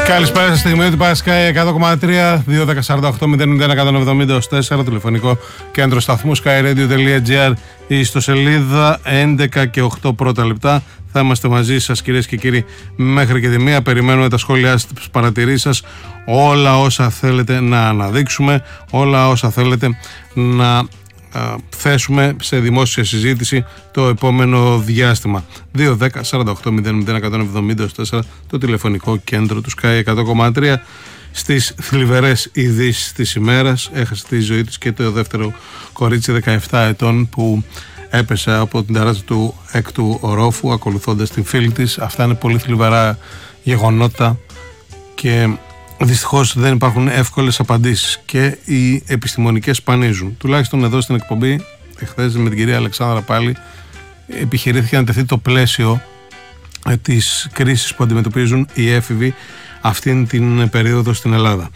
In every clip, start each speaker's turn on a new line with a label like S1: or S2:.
S1: Καλησπέρα σας, στιγμή ότι πάει Sky 100,3 2-10-48-0-01-170-4 τηλεφωνικό κέντρο σταθμού skyradio.gr, η ιστοσελίδα 11 και 8 πρώτα λεπτά. Θα είμαστε μαζί σας κυρίες και κύριοι μέχρι και τη 1. Περιμένουμε τα σχόλιά σας, τις παρατηρήσεις σας, όλα όσα θέλετε να αναδείξουμε, όλα όσα θέλετε να θέσουμε σε δημόσια συζήτηση το επόμενο διάστημα. 2-10-48-0-01-170-4 το τηλεφωνικό κέντρο του Sky 100,3. Στις θλιβερές ειδήσεις της ημέρας, έχασε τη ζωή της και το δεύτερο κορίτσι 17 ετών που έπεσε από την ταράτσα του έκτου ορόφου ακολουθώντας την φίλη της. Αυτά είναι πολύ θλιβερά γεγονότα και δυστυχώς δεν υπάρχουν εύκολες απαντήσεις και οι επιστημονικές σπανίζουν. Τουλάχιστον εδώ στην εκπομπή, εχθές με την κυρία Αλεξάνδρα πάλι, επιχειρήθηκε να τεθεί το πλαίσιο της κρίσης που αντιμετωπίζουν οι έφηβοι αυτήν την περίοδο στην Ελλάδα.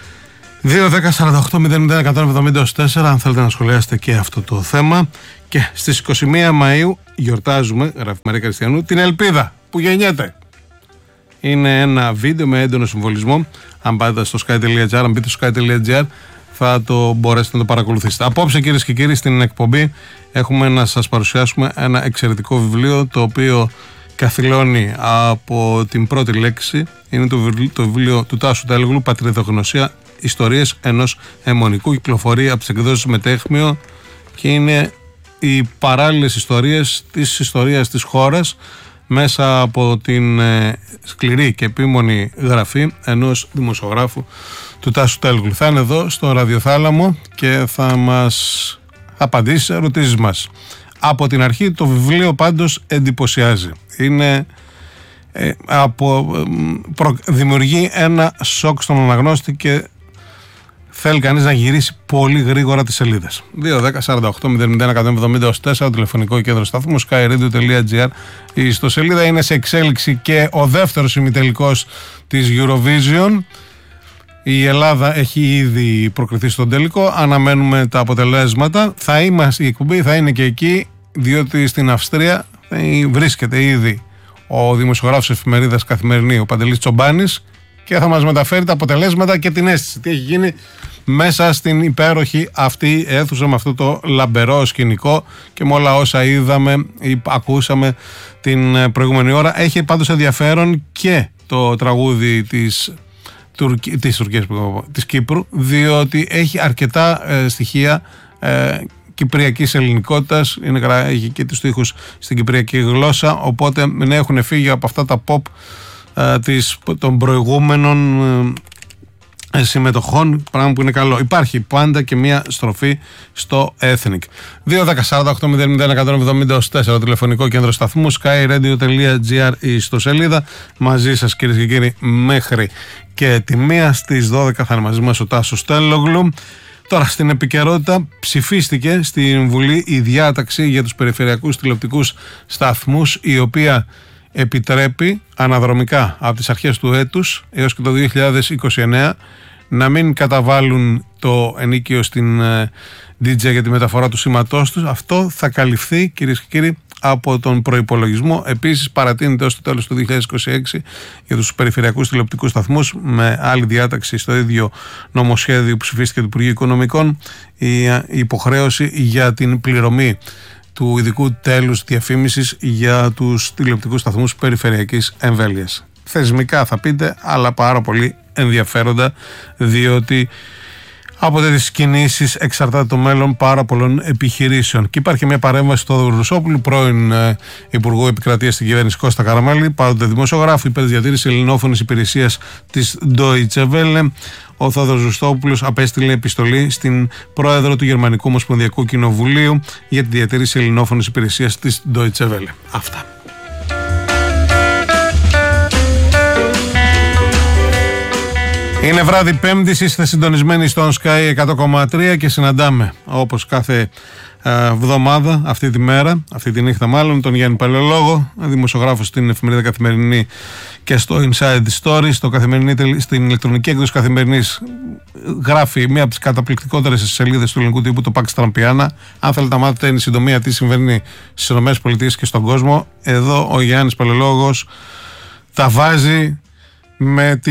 S1: 2-10-48-0-01-170-4 αν θέλετε να σχολιάσετε και αυτό το θέμα. Και στις 21 Μαΐου γιορτάζουμε, γράφει Μαρία Κριστιανού, την ελπίδα που γεννιέται. Είναι ένα βίντεο με έντονο συμβολισμό. Αν πάτε στο sky.gr, αν μπείτε στο sky.gr, θα το μπορέσετε να το παρακολουθήσετε. Απόψε, κυρίες και κύριοι, στην εκπομπή έχουμε να σας παρουσιάσουμε ένα εξαιρετικό βιβλίο, το οποίο καθυλώνει από την πρώτη λέξη. Είναι το βιβλίο του Τάσου Τέλγλου, Πατριδογνωσία, ιστορίες ενός αιμονικού. Κυκλοφορεί από τις εκδόσεις Μετέχμιο και είναι οι παράλληλες ιστορίες της ιστορίας της χώρας μέσα από την σκληρή και επίμονη γραφή ενός δημοσιογράφου του Τάσου Τέλγλου. Θα είναι εδώ στο ραδιοθάλαμο και θα μας απαντήσει σε ερωτήσεις μας. Από την αρχή το βιβλίο πάντως εντυπωσιάζει. Είναι δημιουργεί ένα σοκ στον αναγνώστη και θέλει κανείς να γυρίσει πολύ γρήγορα τις σελίδες. 2-10-48-0-01-170-4 τηλεφωνικό κέντρο σταθμού skyradio.gr. Η ιστοσελίδα είναι σε εξέλιξη και ο δεύτερος ημιτελικός της Eurovision. Η Ελλάδα έχει ήδη προκριθεί στον τελικό. Αναμένουμε τα αποτελέσματα. Η εκπομπή θα είναι και εκεί, διότι στην Αυστρία βρίσκεται ήδη ο δημοσιογράφος εφημερίδας Καθημερινή, ο Παντελής Τσομπάνης, και θα μας μεταφέρει τα αποτελέσματα και την αίσθηση τι έχει γίνει μέσα στην υπέροχη αυτή αίθουσα, με αυτό το λαμπερό σκηνικό και με όλα όσα είδαμε ή ακούσαμε την προηγούμενη ώρα. Έχει πάντως ενδιαφέρον και το τραγούδι της Κύπρου, διότι έχει αρκετά στοιχεία κυπριακής ελληνικότητας, έχει και τους στίχους στην κυπριακή γλώσσα, οπότε δεν έχουν φύγει από αυτά τα pop των προηγούμενων συμμετοχών, πράγμα που είναι καλό. Υπάρχει πάντα και μια στροφή στο Ethnic. 2-10-48-0-01-170-4 τηλεφωνικό κέντρο σταθμού skyradio.gr, η ιστοσελίδα. Μαζί σας κυρίες και κύριοι μέχρι και τη 1. Στις 12 θα είναι μαζί μας ο Τάσος Τέλογλου. Τώρα, στην επικαιρότητα, ψηφίστηκε στην Βουλή η διάταξη για τους περιφερειακούς τηλεοπτικούς σταθμούς, η οποία επιτρέπει αναδρομικά από τις αρχές του έτους έως και το 2029 να μην καταβάλουν το ενίκιο στην DJ για τη μεταφορά του σήματός τους. Αυτό θα καλυφθεί, κυρίες και κύριοι, από τον προϋπολογισμό. Επίσης παρατείνεται ως το τέλος του 2026 για τους περιφερειακούς τηλεοπτικούς σταθμούς, με άλλη διάταξη στο ίδιο νομοσχέδιο που ψηφίστηκε του Υπουργείου Οικονομικών, η υποχρέωση για την πληρωμή του ειδικού τέλους διαφήμισης για τους τηλεοπτικούς σταθμούς περιφερειακής εμβέλειας. Θεσμικά θα πείτε, αλλά πάρα πολύ ενδιαφέροντα, διότι από τέτοιες κινήσεις εξαρτάται το μέλλον πάρα πολλών επιχειρήσεων. Και υπάρχει μια παρέμβαση του Θόδωρου Ρουσόπουλου, πρώην Υπουργού Επικρατείας στην κυβέρνηση Κώστα Καραμέλη, πάντοτε δημοσιογράφου, υπέρ της διατήρησης ελληνόφωνης υπηρεσίας της Deutsche Welle. Ο Θόδωρος Ρουσόπουλος απέστειλε επιστολή στην πρόεδρο του Γερμανικού Ομοσπονδιακού Κοινοβουλίου για τη διατήρηση ελληνόφωνης υπηρεσίας της Deutsche Welle. Αυτά. Είναι βράδυ Πέμπτης, είστε συντονισμένοι στον Sky 100,3 και συναντάμε όπως κάθε εβδομάδα αυτή τη μέρα, αυτή τη νύχτα μάλλον, τον Γιάννη Παλαιολόγο, δημοσιογράφο στην εφημερίδα Καθημερινή και στο Inside Stories, στην ηλεκτρονική έκδοση Καθημερινής. Γράφει μία από τις καταπληκτικότερες σελίδες του ελληνικού τύπου, το Pax Trampiana. Αν θέλετε να μάθετε εν συντομία τι συμβαίνει στις ΗΠΑ και στον κόσμο, εδώ ο Γιάννης Παλαιολόγος τα βάζει με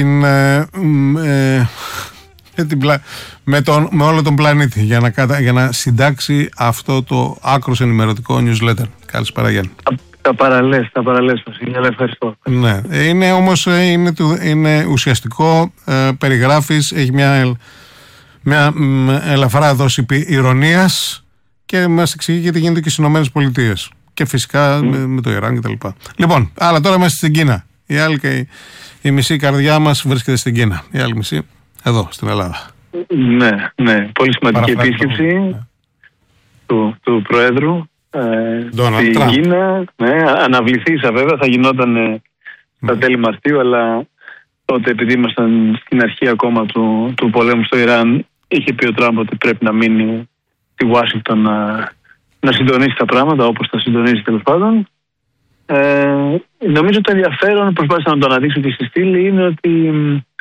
S1: όλο τον πλανήτη για να συντάξει αυτό το άκρως ενημερωτικό newsletter. Καλησπέρα Γιάννη.
S2: Τα παραλές, Βασίλη, ευχαριστώ.
S1: Ναι, είναι όμως είναι ουσιαστικό, περιγράφεις, έχει μια ελαφρά δόση ηρωνίας και μας εξηγεί και τι γίνεται και στις Ηνωμένες Πολιτείες και φυσικά με το Ιράν κτλ. Λοιπόν, αλλά τώρα είμαστε στην Κίνα. Η άλλη και η μισή καρδιά μας βρίσκεται στην Κίνα. Η άλλη μισή εδώ στην Ελλάδα.
S2: Ναι, πολύ σημαντική επίσκεψη του Προέδρου στην Κίνα. Ναι, αναβληθήσα βέβαια, θα γινόταν στα τέλη Μαρτίου, αλλά τότε επειδή ήμασταν στην αρχή ακόμα του πολέμου στο Ιράν, είχε πει ο Τραμπ ότι πρέπει να μείνει στη Ουάσιγκτον να συντονίσει τα πράγματα όπως τα συντονίζει τέλος πάντων. Νομίζω το ενδιαφέρον, προσπάθησα να το αναδείξω και στη στήλη, είναι ότι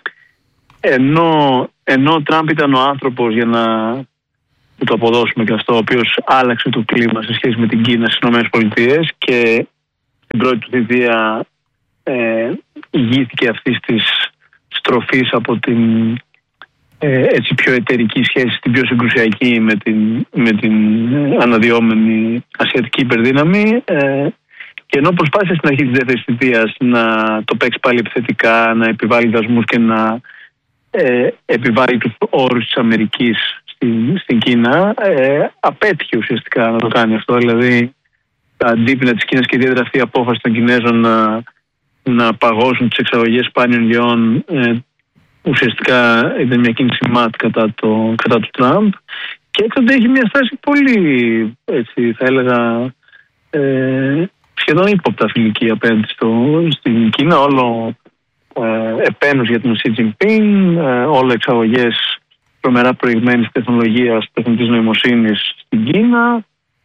S2: ενώ ο Τραμπ ήταν ο άνθρωπος, για να το αποδώσουμε και αυτό, ο οποίος άλλαξε το κλίμα σε σχέση με την Κίνα στις ΗΠΑ και στην πρώτη του θητεία ηγήθηκε αυτής της στροφής από την έτσι πιο εταιρική σχέση, την πιο συγκρουσιακή με την αναδυόμενη ασιατική υπερδύναμη, και ενώ προσπάθησε στην αρχή της δεύτερης θητείας να το παίξει πάλι επιθετικά, να επιβάλλει δασμούς και να επιβάλλει τους όρους της Αμερικής στην Κίνα, απέτυχε ουσιαστικά να το κάνει αυτό. Δηλαδή τα αντίπεινα της Κίνας και ιδιαίτερα αυτή η απόφαση των Κινέζων να παγώσουν τις εξαγωγές σπάνιων γεών ουσιαστικά ήταν μια κίνηση ΜΑΤ κατά του Τραμπ, και έκτοτε έχει μια στάση πολύ, έτσι θα έλεγα, σχεδόν ύποπτα φιλική απέναντι στην Κίνα. Όλο επένους για τον Xi Jinping, όλο εξαγωγές τρομερά προηγμένης τεχνολογίας τεχνητής νοημοσύνης στην Κίνα,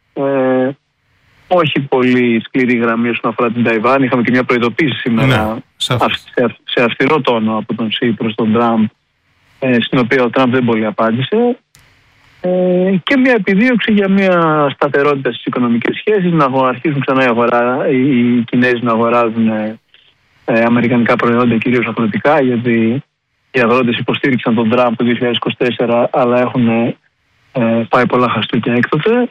S2: όχι πολύ σκληρή γραμμή όσον αφορά την Ταϊβάν. Είχαμε και μια προειδοποίηση σήμερα σε αυστηρό τόνο από τον Xi προς τον Τραμπ, στην οποία ο Τραμπ δεν πολύ απάντησε, και μια επιδίωξη για μια σταθερότητα στις οικονομικές σχέσεις, να αρχίσουν ξανά οι Κινέζοι να αγοράζουν αμερικανικά προϊόντα, κυρίως αγροτικά, γιατί οι αγρότες υποστήριξαν τον Τραμπ το 2024, αλλά έχουν πάει πολλά χαστούκια έκτοτε,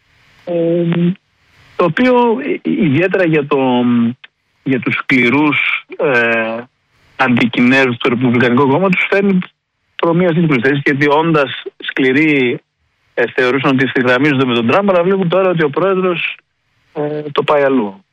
S2: το οποίο ιδιαίτερα για τους σκληρούς αντικινέζους του Ρεπουμπλικανικού Κόμματος φέρνει προμοία στις θέσεις, γιατί όντας σκληροί θεωρούσαν ότι ευθυγραμμίζονται με τον Τραμπ, αλλά βλέπουν τώρα ότι ο πρόεδρος το πάει αλλού.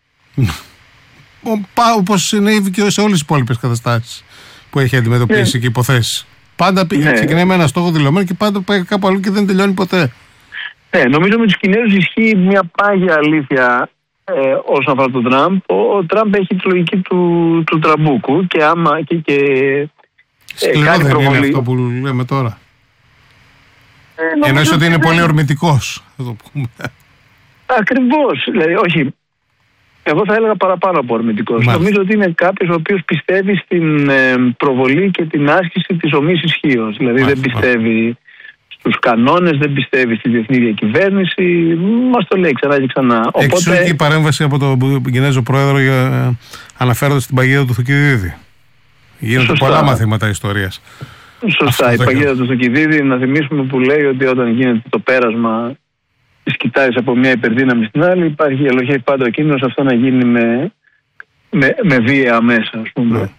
S1: Όπως είναι και σε όλες τις υπόλοιπες καταστάσεις που έχει αντιμετωπίσει και υποθέσεις. Πάντα ξεκινάει με ένα στόχο δηλωμένο και πάντα πάει κάπου αλλού και δεν τελειώνει ποτέ.
S2: Νομίζω με τους Κινέζους ισχύει μια πάγια αλήθεια όσον αφορά τον Τραμπ. Ο Τραμπ έχει τη λογική του τραμπούκου και άμα και
S1: σκληρό δεν είναι αυτό που λέμε τώρα. Εννοείς ότι είναι πολύ ορμητικός, θα το πούμε.
S2: Ακριβώς. Δηλαδή, όχι. Εγώ θα έλεγα παραπάνω από ορμητικός. Νομίζω ότι είναι κάποιος ο οποίος πιστεύει στην προβολή και την άσκηση της ομής ισχύως. Δηλαδή δεν πιστεύει στους κανόνες, δεν πιστεύει στη διεθνή διακυβέρνηση. Μας το λέει ξανά και ξανά.
S1: Εξού και η παρέμβαση από τον Κινέζο πρόεδρο αναφέροντας την παγίδα του Θουκυδίδη. Γίνονται πολλά μαθήματα ιστορίας.
S2: Σωστά. Η παγίδα του Θουκυδίδη, να θυμίσουμε, που λέει ότι όταν γίνεται το πέρασμα της κοιτάζεις από μια υπερδύναμη στην άλλη, υπάρχει ελοχεύει πάντα ο κίνδυνος αυτό να γίνει με βία μέσα, ας πούμε.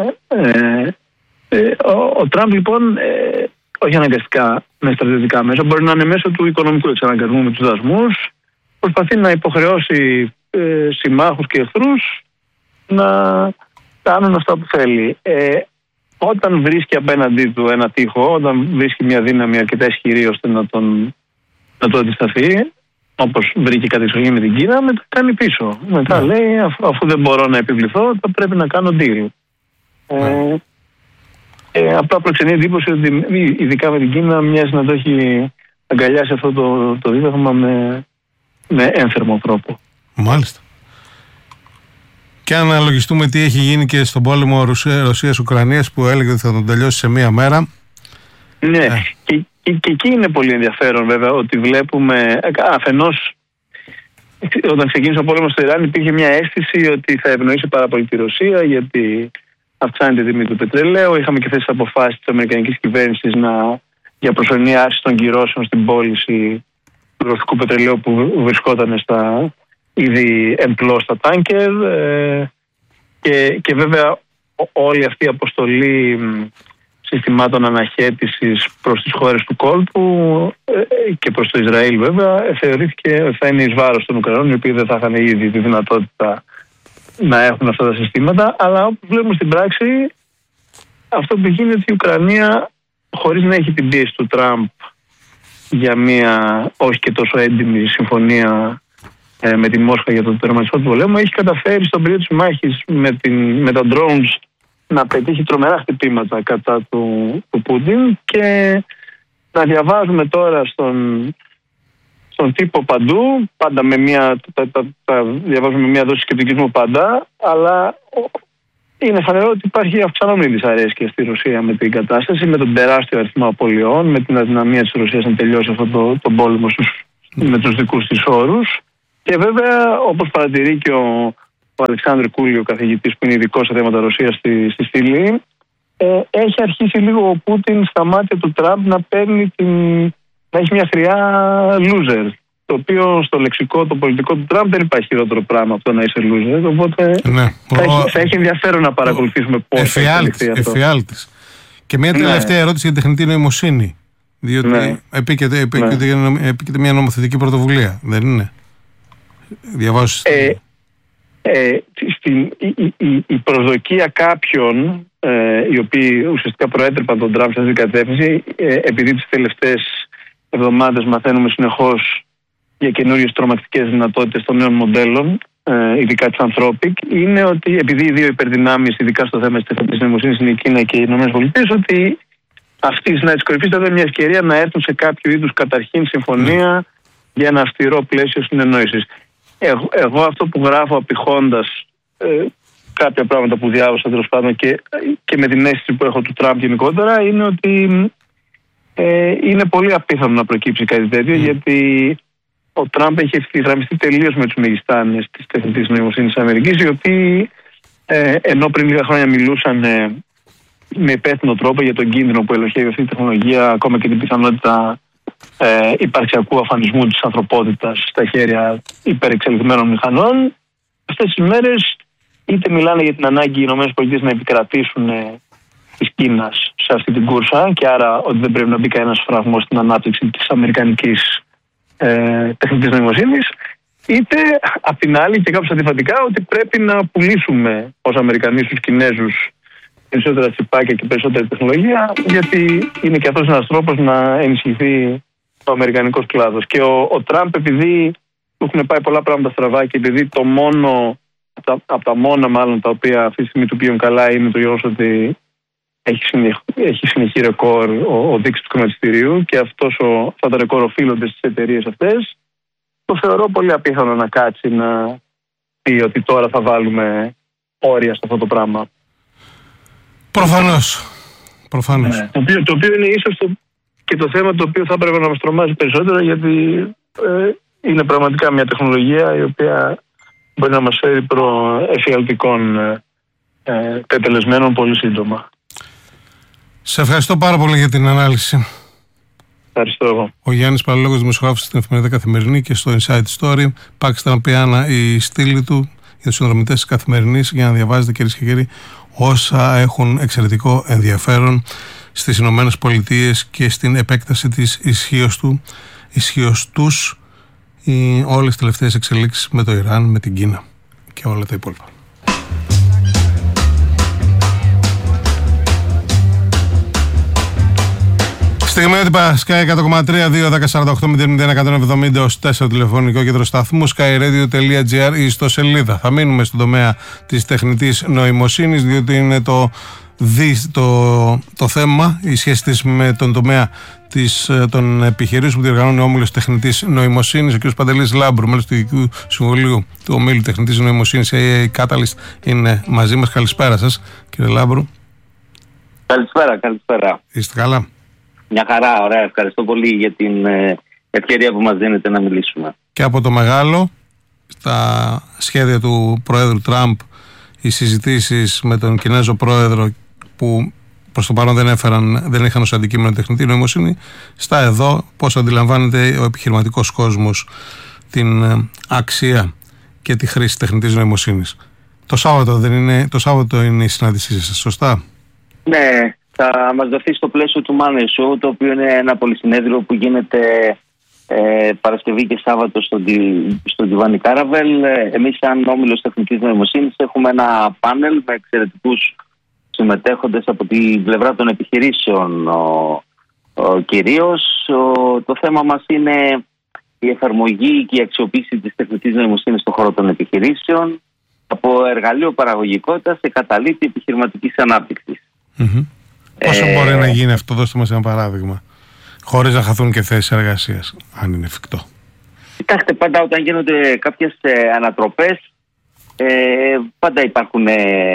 S2: Ο Τραμπ λοιπόν, όχι αναγκαστικά με στρατιωτικά μέσα, μπορεί να είναι μέσω του οικονομικού εξαναγκασμού με τους δασμούς, προσπαθεί να υποχρεώσει συμμάχους και εχθρούς να κάνουν αυτά που θέλει. Όταν βρίσκει απέναντί του ένα τοίχο, όταν βρίσκει μια δύναμη αρκετά ισχυρή ώστε να το αντισταθεί, όπως βρήκε κατεξοχή με την Κίνα, μετά κάνει πίσω. Μετά λέει, αφού δεν μπορώ να επιβληθώ, θα πρέπει να κάνω deal. Απλά προξενεί εντύπωση ότι ειδικά με την Κίνα μοιάζει να το έχει αγκαλιάσει αυτό το δίδαγμα με ένθερμο τρόπο.
S1: Μάλιστα. Και αν αναλογιστούμε τι έχει γίνει και στον πόλεμο Ρωσίας-Ουκρανίας, που έλεγε ότι θα τον τελειώσει σε μία μέρα.
S2: Ναι, και εκεί είναι πολύ ενδιαφέρον βέβαια ότι βλέπουμε αφενός, όταν ξεκίνησε ο πόλεμος στο Ιράν υπήρχε μια αίσθηση ότι θα ευνοήσει πάρα πολύ τη Ρωσία, γιατί αυξάνει τη τιμή του πετρελαίου. Είχαμε και θέσει αποφάσεις της αμερικανικής κυβέρνησης για προσωρινή άρση των κυρώσεων στην πώληση του ρωσικού πετρελαίου που βρισκόταν ήδη εμπλώστα τάνκερ. Και βέβαια όλη αυτή η αποστολή συστημάτων αναχέτησης προς τις χώρες του κόλπου και προς το Ισραήλ βέβαια θεωρήθηκε ότι θα είναι εις βάρος των Ουκρανών, οι οποίοι δεν θα είχαν ήδη τη δυνατότητα να έχουν αυτά τα συστήματα. Αλλά όπως βλέπουμε στην πράξη, αυτό που γίνεται η Ουκρανία, χωρίς να έχει την πίεση του Τραμπ για μια όχι και τόσο έντιμη συμφωνία με τη Μόσχα για τον τερματισμό του πολέμου, έχει καταφέρει στον περίοδο της μάχης με τα drones να πετύχει τρομερά χτυπήματα κατά του Πούτιν, και να διαβάζουμε τώρα στον τύπο παντού, πάντα με διαβάζουμε μια δόση σκεπτικισμού πάντα, αλλά είναι φανερό ότι υπάρχει αυξανόμενη δυσαρέσκεια στη Ρωσία με την κατάσταση, με τον τεράστιο αριθμό απολειών, με την αδυναμία της Ρωσίας να τελειώσει αυτό τον πόλεμο με τους δικούς της όρους. Και βέβαια, όπως παρατηρεί και ο Αλεξάνδρου Κούλη, ο καθηγητής που είναι ειδικός σε θέματα Ρωσίας στη στήλη, έχει αρχίσει λίγο ο Πούτιν στα μάτια του Τραμπ να έχει μια χρειά loser. Το οποίο στο λεξικό, το πολιτικό του Τραμπ δεν υπάρχει χειρότερο πράγμα από το να είσαι loser. Οπότε θα έχει ενδιαφέρον να παρακολουθήσουμε πώς θα εξελιχθεί αυτό.
S1: Εφιάλτης. Και μια τελευταία ερώτηση για τεχνητή νοημοσύνη. Διότι επίκειται μια νομοθετική πρωτοβουλία, δεν είναι? Διαβάζω.
S2: Η προσδοκία κάποιων, οι οποίοι ουσιαστικά προέτρεπαν τον Τραμπ σε αυτή την κατεύθυνση, επειδή τις τελευταίες εβδομάδες μαθαίνουμε συνεχώς για καινούριες τρομακτικές δυνατότητες των νέων μοντέλων, ειδικά της Anthropic, είναι ότι επειδή οι δύο υπερδυνάμεις, ειδικά στο θέμα της τεχνητής νοημοσύνης, είναι η Κίνα και οι Ηνωμένες Πολιτείες, ότι αυτή η συνάντηση κορυφής θα είναι μια ευκαιρία να έρθουν σε κάποιο είδους καταρχήν συμφωνία για ένα αυστηρό πλαίσιο συνεννόησης. Εγώ αυτό που γράφω απειχώντας κάποια πράγματα που διάβασα τέλος πάντων και με την αίσθηση που έχω του Τραμπ γενικότερα, είναι ότι είναι πολύ απίθανο να προκύψει κάτι τέτοιο, γιατί ο Τραμπ έχει ευθυγραμμιστεί τελείως με τους μεγιστάνες της τεχνητής νοημοσύνης της Αμερικής, οι οποίοι ενώ πριν λίγα χρόνια μιλούσαν με υπεύθυνο τρόπο για τον κίνδυνο που ελοχεύει αυτή η τεχνολογία, ακόμα και την πιθανότητα υπαρξιακού αφανισμού της ανθρωπότητας στα χέρια υπερεξελιγμένων μηχανών, αυτές τις μέρες είτε μιλάνε για την ανάγκη οι ΗΠΑ να επικρατήσουν της Κίνας σε αυτή την κούρσα, και άρα ότι δεν πρέπει να μπει κανένας φραγμός στην ανάπτυξη της αμερικανικής τεχνητής νοημοσύνης, είτε απ' την άλλη και κάπως αντιφατικά ότι πρέπει να πουλήσουμε ως Αμερικανοί στους Κινέζους περισσότερα τσιπάκια και περισσότερη τεχνολογία, γιατί είναι και αυτός ένας τρόπος να ενισχυθεί ο αμερικανικός κλάδος. Και ο Τραμπ, επειδή του έχουν πάει πολλά πράγματα στραβά και επειδή το μόνο, από τα μόνα μάλλον τα οποία αυτή τη στιγμή του πηγαίνουν καλά, είναι το γεγονός ότι έχει συνεχή ρεκόρ ο δείκτης του χρηματιστηρίου, και αυτά τα ρεκόρ οφείλονται στις εταιρείες αυτές, το θεωρώ πολύ απίθανο να κάτσει να πει ότι τώρα θα βάλουμε όρια σε αυτό το πράγμα.
S1: Προφανώς.
S2: Το οποίο είναι ίσως και το θέμα το οποίο θα έπρεπε να μας τρομάζει περισσότερο, γιατί είναι πραγματικά μια τεχνολογία η οποία μπορεί να μας φέρει προ εφιαλτικών τετελεσμένων πολύ σύντομα.
S1: Σε ευχαριστώ πάρα πολύ για την ανάλυση.
S2: Ευχαριστώ εγώ.
S1: Ο Γιάννης Παλαιολόγος, δημοσιογράφος στην Εφημερίδα Καθημερινή και στο Inside Story. Πάξτε πιάνα η στήλη του για τους συνδρομητές της Καθημερινής, για να διαβάζετε, κυρίες και κύριοι, όσα έχουν εξαιρετικό ενδιαφέρον στις Ηνωμένες Πολιτείες και στην επέκταση της ισχύως τους, όλες τις τελευταίες εξελίξεις με το Ιράν, με την Κίνα και όλα τα υπόλοιπα. Στιγμιότυπα Sky 100,3, 2-10-48-0-170 τηλεφωνικό κέντρο σταθμού, skyradio.gr, η ιστοσελίδα. Θα μείνουμε στον τομέα της τεχνητής νοημοσύνης, διότι είναι το θέμα, η σχέση της με τον τομέα των επιχειρήσεων που διοργανώνει ο Όμιλος Τεχνητής Νοημοσύνης. Ο κ. Παντελής Λάμπρου, μέλος του Διοικητικού Συμβουλίου του Ομίλου Τεχνητής Νοημοσύνης AI Catalyst, είναι μαζί μας. Καλησπέρα σας, κύριε Λάμπρου.
S3: Καλησπέρα.
S1: Είστε καλά?
S3: Μια χαρά, ωραία. Ευχαριστώ πολύ για την ευκαιρία που μας δίνετε να μιλήσουμε.
S1: Και από το μεγάλο, στα σχέδια του Προέδρου Τραμπ οι συζητήσεις με τον Κινέζο πρόεδρο, που προς το παρόν δεν είχαν ως αντικείμενο τεχνητή νοημοσύνη, στα εδώ πώς αντιλαμβάνεται ο επιχειρηματικός κόσμος την αξία και τη χρήση τεχνητής νοημοσύνης. Το Σάββατο είναι η συνάντησή σας, σωστά?
S3: Ναι, θα μας δοθεί στο πλαίσιο του Money Show, το οποίο είναι ένα πολυσυνέδριο που γίνεται Παρασκευή και Σάββατο στο Διβάνι Κάραβελ. Εμείς, σαν όμιλος τεχνητής νοημοσύνης, έχουμε ένα πάνελ με εξαιρετικούς συμμετέχοντες από την πλευρά των επιχειρήσεων κυρίως. Το θέμα μας είναι η εφαρμογή και η αξιοποίηση της τεχνητής νοημοσύνης στον χώρο των επιχειρήσεων από εργαλείο παραγωγικότητας σε καταλήτη επιχειρηματικής ανάπτυξης.
S1: Πόσο μπορεί να γίνει αυτό, δώστε μας ένα παράδειγμα, χωρίς να χαθούν και θέσεις εργασίας, αν είναι εφικτό?
S3: Κοιτάξτε, πάντα όταν γίνονται κάποιες ανατροπές, πάντα υπάρχουν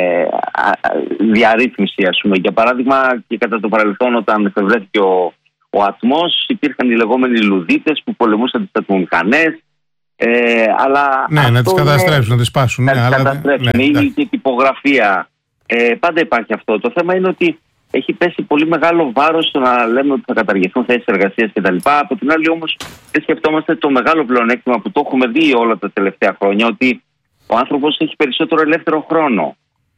S3: διαρρύθμιση, ας πούμε. Για παράδειγμα, και κατά το παρελθόν, όταν εφευρέθηκε ο ατμός, υπήρχαν οι λεγόμενοι λουδίτες που πολεμούσαν τις ατμομηχανές. Αλλά
S1: ναι, να τις καταστρέψουν, να τις σπάσουν.
S3: Να τις καταστρέψουν, ή και τυπογραφία. Πάντα υπάρχει αυτό. Το θέμα είναι ότι έχει πέσει πολύ μεγάλο βάρος στο να λέμε ότι θα καταργηθούν θέσεις εργασίας κτλ. Από την άλλη, όμως, δεν σκεφτόμαστε το μεγάλο πλεονέκτημα που το έχουμε δει όλα τα τελευταία χρόνια, ότι ο άνθρωπος έχει περισσότερο ελεύθερο χρόνο.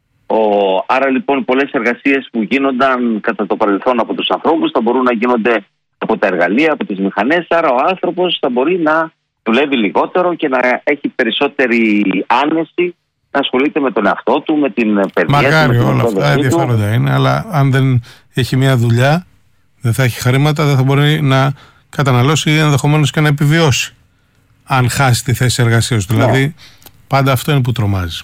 S3: Άρα λοιπόν πολλές εργασίες που γίνονταν κατά το παρελθόν από τους ανθρώπους θα μπορούν να γίνονται από τα εργαλεία, από τις μηχανές. Άρα ο άνθρωπος θα μπορεί να δουλεύει λιγότερο και να έχει περισσότερη άνεση να ασχολείται με τον εαυτό του, με την παιδεία του.
S1: Μακάρι, όλα αυτά ενδιαφέροντα είναι, αλλά αν δεν έχει μια δουλειά, δεν θα έχει χρήματα, δεν θα μπορεί να καταναλώσει ή ενδεχομένως και να επιβιώσει αν χάσει τη θέση εργασίας του. Δηλαδή πάντα αυτό είναι που τρομάζει.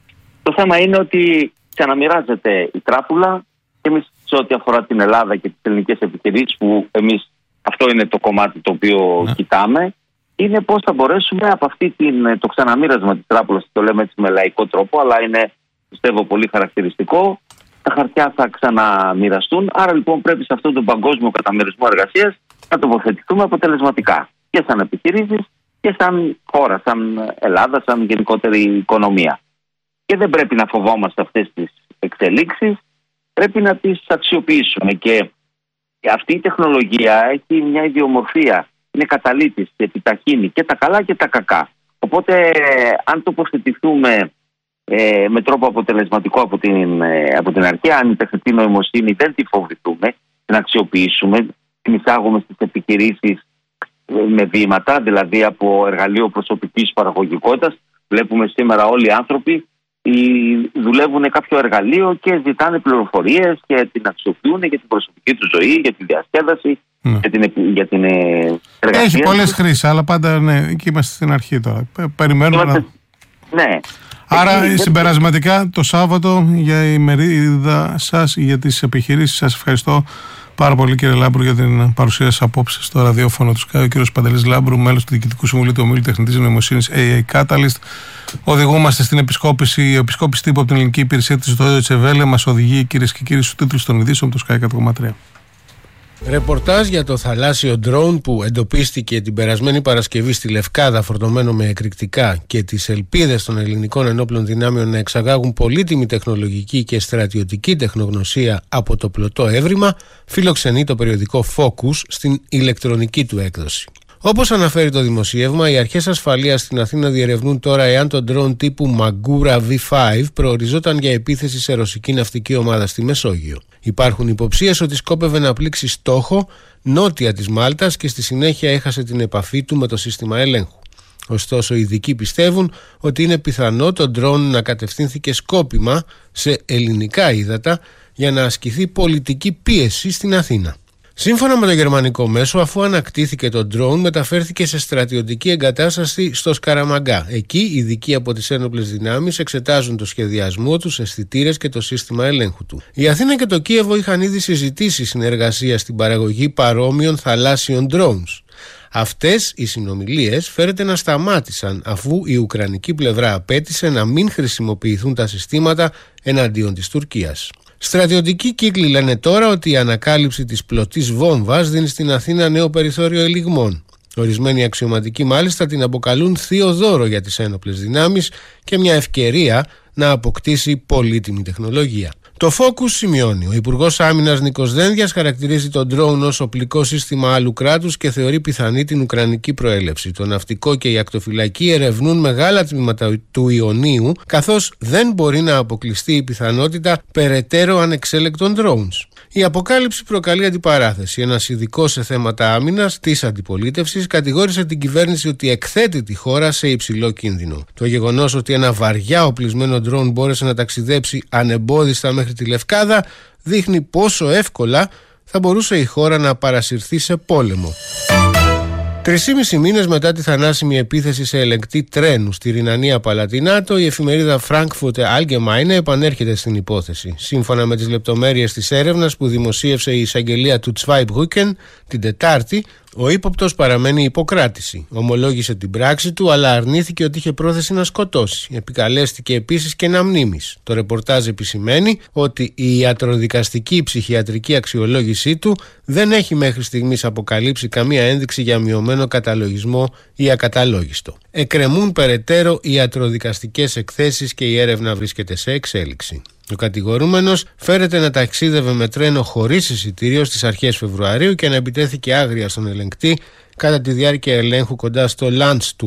S3: Το θέμα είναι ότι ξαναμοιράζεται η τράπουλα, και εμείς σε ό,τι αφορά την Ελλάδα και τις ελληνικές επιχειρήσεις, που εμείς αυτό είναι το κομμάτι το οποίο κοιτάμε, είναι πώς θα μπορέσουμε από το ξαναμοίρασμα της τράπουλας, το λέμε έτσι με λαϊκό τρόπο, αλλά είναι, πιστεύω, πολύ χαρακτηριστικό. Τα χαρτιά θα ξαναμοιραστούν, άρα λοιπόν πρέπει σε αυτόν τον παγκόσμιο καταμερισμό εργασίας να τοποθετηθούμε αποτελεσματικά και σαν επιχειρήσεις και σαν χώρα, σαν Ελλάδα, σαν γενικότερη οικονομία. Και δεν πρέπει να φοβόμαστε αυτές τις εξελίξεις, πρέπει να τις αξιοποιήσουμε. Και αυτή η τεχνολογία έχει μια ιδιομορφία, είναι καταλύτης, επιταχύνει και τα καλά και τα κακά. Οπότε αν τοποθετηθούμε με τρόπο αποτελεσματικό από την αρχή, αν η τεχνητή νοημοσύνη δεν τη φοβηθούμε, την αξιοποιήσουμε, την εισάγουμε στις επιχειρήσεις με βήματα, δηλαδή από εργαλείο προσωπικής παραγωγικότητας. Βλέπουμε σήμερα όλοι οι άνθρωποι δουλεύουν κάποιο εργαλείο και ζητάνε πληροφορίες και την αξιοποιούν για την προσωπική του ζωή, για τη διασκέδαση, για την εργασία.
S1: Έχει πολλές χρήσεις, αλλά πάντα εκεί είμαστε στην αρχή τώρα. Περιμένουμε
S3: Ναι.
S1: Άρα συμπερασματικά το Σάββατο για η μερίδα σας, για τις επιχειρήσεις σας, ευχαριστώ πάρα πολύ, κύριε Λάμπρου, για την παρουσία σας απόψε στο ραδιόφωνο του ΣΚΑΙ. Ο κύριος Παντελής Λάμπρου, μέλος του Διοικητικού Συμβουλίου του Ομίλου Τεχνητής Νοημοσύνης AI Catalyst. Οδηγούμαστε στην επισκόπηση. Η επισκόπηση τύπου από την ελληνική υπηρεσία της Deutsche Welle μας οδηγεί, κυρίες και κύριοι, στους τίτλους των ειδήσεων του ΣΚΑΙ 100,3.
S4: Ρεπορτάζ για το θαλάσσιο ντρόουν που εντοπίστηκε την περασμένη Παρασκευή στη Λευκάδα φορτωμένο με εκρηκτικά και τις ελπίδες των ελληνικών ενόπλων δυνάμεων να εξαγάγουν πολύτιμη τεχνολογική και στρατιωτική τεχνογνωσία από το πλωτό έβριμα, φιλοξενεί το περιοδικό Focus στην ηλεκτρονική του έκδοση. Όπως αναφέρει το δημοσίευμα, οι αρχές ασφαλείας στην Αθήνα διερευνούν τώρα εάν το ντρόουν τύπου Magura V5 προοριζόταν για επίθεση σε ρωσική ναυτική ομάδα στη Μεσόγειο. Υπάρχουν υποψίες ότι σκόπευε να πλήξει στόχο νότια της Μάλτας και στη συνέχεια έχασε την επαφή του με το σύστημα ελέγχου. Ωστόσο, οι ειδικοί πιστεύουν ότι είναι πιθανό το ντρόουν να κατευθύνθηκε σκόπιμα σε ελληνικά ύδατα για να ασκηθεί πολιτική πίεση στην Αθήνα. Σύμφωνα με το γερμανικό μέσο, αφού ανακτήθηκε το ντρόουν, μεταφέρθηκε σε στρατιωτική εγκατάσταση στο Σκαραμαγκά. Εκεί, ειδικοί από τις ένοπλες δυνάμεις εξετάζουν το σχεδιασμό του, αισθητήρες και το σύστημα ελέγχου του. Η Αθήνα και το Κίεβο είχαν ήδη συζητήσει συνεργασία στην παραγωγή παρόμοιων θαλάσσιων drones. Αυτές οι συνομιλίες φέρεται να σταμάτησαν αφού η ουκρανική πλευρά απέτησε να μην χρησιμοποιηθούν τα συστήματα εναντίον της Τουρκίας. Στρατιωτικοί κύκλοι λένε τώρα ότι η ανακάλυψη της πλωτής βόμβας δίνει στην Αθήνα νέο περιθώριο ελιγμών. Ορισμένοι αξιωματικοί μάλιστα την αποκαλούν θείο δώρο για τις ένοπλες δυνάμεις και μια ευκαιρία να αποκτήσει πολύτιμη τεχνολογία. Το Focus σημειώνει: ο Υπουργός Άμυνας Νίκος Δένδιας χαρακτηρίζει τον drone ως οπλικό σύστημα άλλου κράτους και θεωρεί πιθανή την ουκρανική προέλευση. Το ναυτικό και η ακτοφυλακή ερευνούν μεγάλα τμήματα του Ιωνίου, καθώς δεν μπορεί να αποκλειστεί η πιθανότητα περαιτέρω ανεξέλεκτων drones. Η αποκάλυψη προκαλεί αντιπαράθεση. Ένας ειδικός σε θέματα άμυνας της αντιπολίτευσης κατηγόρησε την κυβέρνηση ότι εκθέτει τη χώρα σε υψηλό κίνδυνο. Το γεγονός ότι ένα βαριά οπλισμένο drone μπόρεσε να ταξιδέψει ανεμπόδιστα μέχρι τη Λευκάδα δείχνει πόσο εύκολα θα μπορούσε η χώρα να παρασυρθεί σε πόλεμο. 3,5 μήνες μετά τη θανάσιμη επίθεση σε ελεγκτή τρένου στη Ρινανία Παλατινάτο, η εφημερίδα Frankfurter Allgemeine επανέρχεται στην υπόθεση. Σύμφωνα με τις λεπτομέρειες της έρευνας που δημοσίευσε η εισαγγελία του Zweibrücken την Τετάρτη, ο ύποπτος παραμένει υποκράτηση. Ομολόγησε την πράξη του, αλλά αρνήθηκε ότι είχε πρόθεση να σκοτώσει. Επικαλέστηκε επίσης και ένα μνήμης. Το ρεπορτάζ επισημαίνει ότι η ιατροδικαστική ψυχιατρική αξιολόγησή του δεν έχει μέχρι στιγμής αποκαλύψει καμία ένδειξη για μειωμένο καταλογισμό ή ακαταλόγιστο. Εκκρεμούν περαιτέρω ιατροδικαστικές εκθέσεις και η έρευνα βρίσκεται σε εξέλιξη. Ο κατηγορούμενος φέρεται να ταξίδευε με τρένο χωρίς εισιτήριο στις αρχές Φεβρουαρίου και να επιτέθηκε άγρια στον ελεγκτή κατά τη διάρκεια ελέγχου κοντά στο Landstuhl